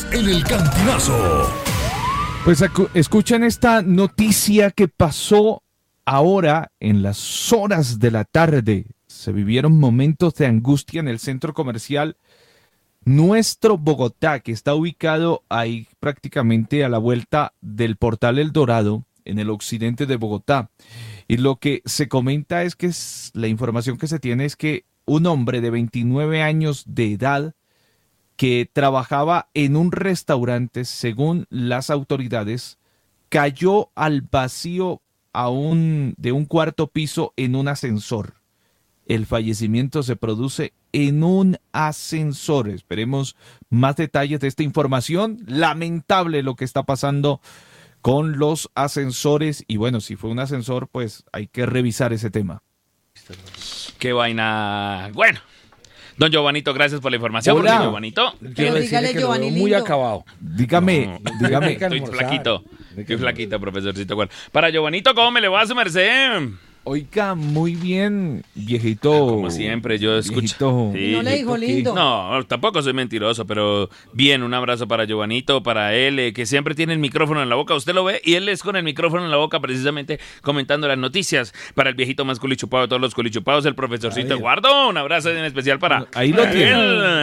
en el Cantinazo. Pues escuchen esta noticia que pasó ahora en las horas de la tarde. Se vivieron momentos de angustia en el centro comercial Nuestro Bogotá, que está ubicado ahí prácticamente a la vuelta del Portal El Dorado, en el occidente de Bogotá. Y lo que se comenta es que la información que se tiene es que un hombre de 29 años de edad que trabajaba en un restaurante, según las autoridades, cayó al vacío de un cuarto piso en un ascensor. El fallecimiento se produce en un ascensor. Esperemos más detalles de esta información. Lamentable lo que está pasando con los ascensores. Y bueno, si fue un ascensor, pues hay que revisar ese tema. Qué vaina. Bueno. Don Giovanito, gracias por la información. Hola. Giovanito. Pero dígale, Giovanni, muy acabado. Dígame. Estoy flaquito, profesorcito. Para Giovanito, ¿cómo me le va a su merced? Oiga, muy bien, viejito. Como siempre, yo escucho. Sí, no le dijo lindo. No, tampoco soy mentiroso, pero bien, un abrazo para Giovanito, para él, que siempre tiene el micrófono en la boca. Usted lo ve y él es con el micrófono en la boca precisamente comentando las noticias. Para el viejito más culichupado de todos los culichupados, el profesorcito Eduardo. Un abrazo en especial para ahí lo tiene.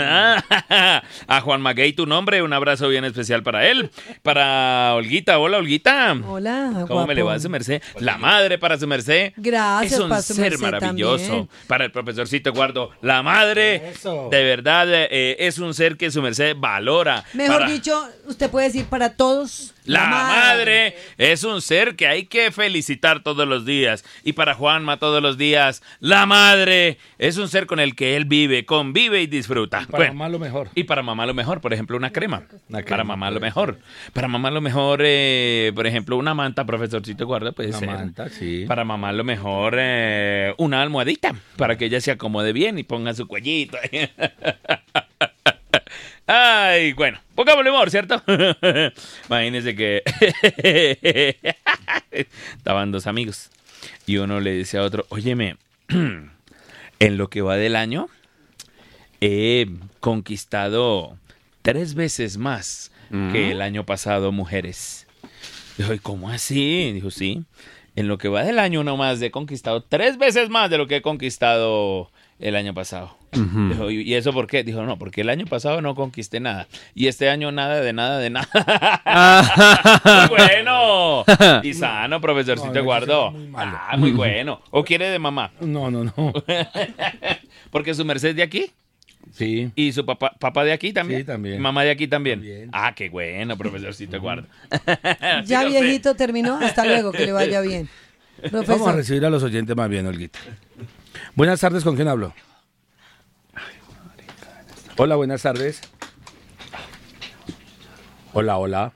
A Juan Maguey, tu nombre, un abrazo bien especial para él. Para Olguita, hola Olguita. Hola, ¿Cómo guapo. me le va a su merced? La madre para su merced. Gracias, es un para su ser merced maravilloso. también. Para el profesorcito Eduardo, la madre, de verdad, es un ser que su merced valora. Mejor dicho, usted puede decir para todos. La madre es un ser que hay que felicitar todos los días. Y para Juanma todos los días, la madre es un ser con el que él vive, convive y disfruta. Y para mamá lo mejor. Y para mamá lo mejor, por ejemplo, una crema. Para mamá lo mejor. Para mamá lo mejor, por ejemplo, una manta, profesorcito Eduardo, puede ser. Una manta, sí. Para mamá lo mejor, una almohadita, para que ella se acomode bien y ponga su cuellito. Ay, bueno, pongámosle humor, ¿cierto? Imagínense que estaban dos amigos y uno le dice a otro, óyeme, en lo que va del año he conquistado 3 veces más que el año pasado mujeres. Dijo, ¿y cómo así? Dijo, sí, en lo que va del año nomás he conquistado 3 veces más de lo que he conquistado el año pasado. Dijo, ¿y eso por qué? Dijo, no, porque el año pasado no conquisté nada. Y este año nada de nada de nada. Muy bueno. Y sano, profesorcito Eduardo. Muy bueno. ¿O quiere de mamá? No. Porque su merced es de aquí. Sí. ¿Y su papá de aquí también? Sí, también. ¿Mamá de aquí también? También. Ah, qué bueno, profesorcito Eduardo. Ya viejito terminó. Hasta luego, que le vaya bien. Profesor. Vamos a recibir a los oyentes más bien, Olguita. Buenas tardes, ¿con quién hablo? Hola, buenas tardes. Hola. Hola,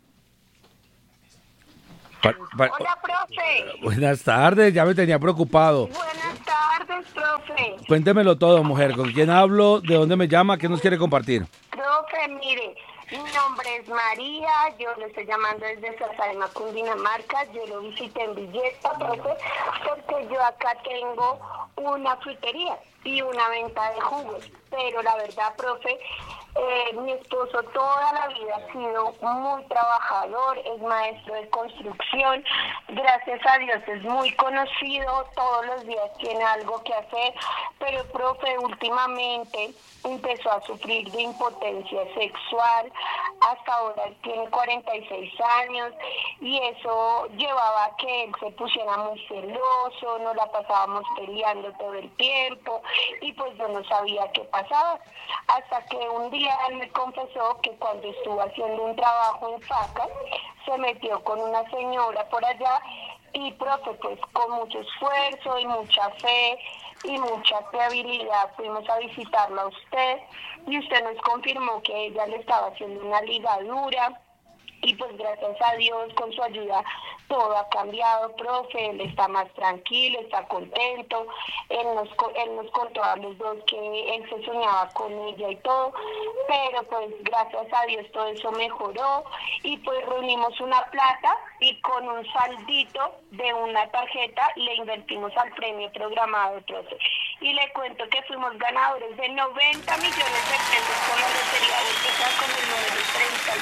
profe. Buenas tardes, ya me tenía preocupado. Buenas tardes, profe. Cuéntemelo todo, mujer. ¿Con quién hablo? ¿De dónde me llama? ¿Qué nos quiere compartir? Profe, mire, mi nombre es María, yo le estoy llamando desde Sasaima, Cundinamarca. Yo lo visité en Villeta, profe, porque yo acá tengo una frutería y una venta de jugos. Pero la verdad, profe, mi esposo toda la vida ha sido muy trabajador, es maestro de construcción, gracias a Dios es muy conocido, todos los días tiene algo que hacer, pero profe, últimamente empezó a sufrir de impotencia sexual, hasta ahora él tiene 46 años y eso llevaba a que él se pusiera muy celoso, nos la pasábamos peleando todo el tiempo y pues yo no sabía qué pasaba, hasta que un día él me confesó que cuando estuvo haciendo un trabajo en FACA se metió con una señora por allá y profe, pues con mucho esfuerzo y mucha fe y mucha fiabilidad fuimos a visitarla a usted y usted nos confirmó que ella le estaba haciendo una ligadura y pues gracias a Dios con su ayuda todo ha cambiado, profe, él está más tranquilo, está contento, él nos contó a los dos que él se soñaba con ella y todo, pero pues gracias a Dios todo eso mejoró y pues reunimos una plata y con un saldito de una tarjeta le invertimos al premio programado, profe. Y le cuento que fuimos ganadores de 90 millones de pesos con la lotería de Pesa con el número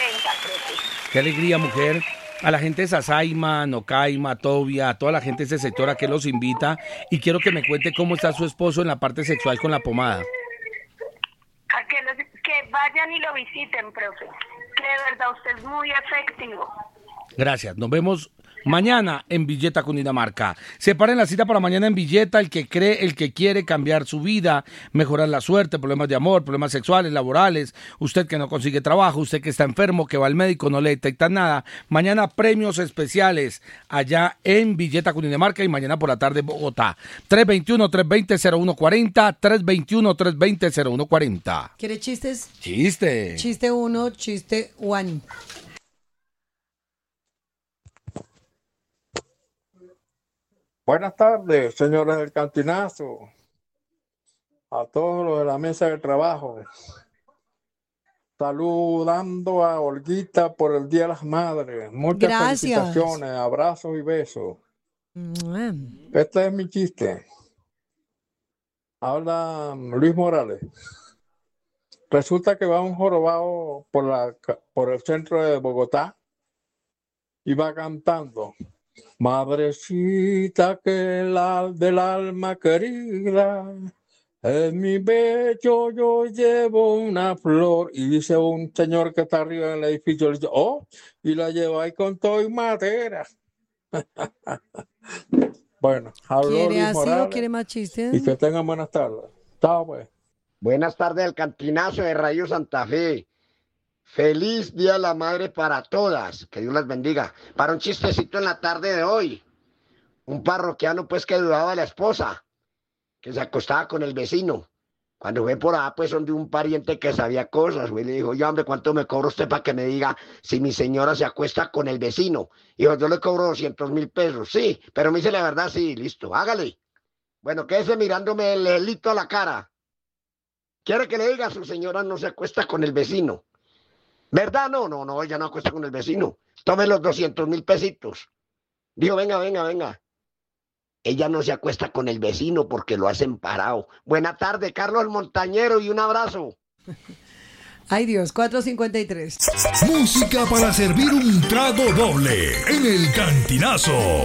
profe. Qué alegría, mujer. A la gente de Sasaima, Nocaima, Tobia, a toda la gente de ese sector a que los invita. Y quiero que me cuente cómo está su esposo en la parte sexual con la pomada. A que vayan y lo visiten, profe. Que de verdad usted es muy efectivo. Gracias. Nos vemos mañana en Villeta, Cundinamarca. Separen la cita para mañana en Villeta, el que cree, el que quiere cambiar su vida, mejorar la suerte, problemas de amor, problemas sexuales, laborales, usted que no consigue trabajo, usted que está enfermo, que va al médico, no le detectan nada. Mañana premios especiales allá en Villeta, Cundinamarca y mañana por la tarde Bogotá. 321-320-0140, 321-320-0140. ¿Quiere chistes? Chiste. Chiste 1, chiste 1. Buenas tardes, señores del Cantinazo, a todos los de la mesa de trabajo. Saludando a Olguita por el Día de las Madres. Muchas Gracias. felicitaciones, abrazos y besos. Este es mi chiste. Habla Luis Morales. Resulta que va un jorobado por el centro de Bogotá y va cantando. Madrecita del alma querida, en mi pecho yo llevo una flor. Y dice un señor que está arriba en el edificio, le dice, oh, y la lleva ahí con todo y madera. Bueno, habló ¿Quiere Luis así Morales, o quiere más chistes? y que tengan buenas tardes. Chao, pues. Buenas tardes del Cantinazo de Radio Santa Fe. Feliz Día de la Madre para todas. Que Dios las bendiga. Para un chistecito en la tarde de hoy. Un parroquiano pues que dudaba de la esposa, que se acostaba con el vecino. Cuando fue por allá pues donde un pariente que sabía cosas, güey, le dijo, yo hombre, ¿cuánto me cobra usted para que me diga si mi señora se acuesta con el vecino? Y yo le cobro 200,000 pesos. Sí, pero me dice la verdad, sí, listo, hágale. Bueno, quédese mirándome el helito a la cara. ¿Quiere que le diga su señora no se acuesta con el vecino? ¿Verdad? No, ella no acuesta con el vecino. Tome los 200,000 pesitos. Dijo, venga. Ella no se acuesta con el vecino porque lo hacen parado. Buena tarde, Carlos Montañero, y un abrazo. Ay Dios, 4:53. Música para servir un trago doble en el Cantinazo.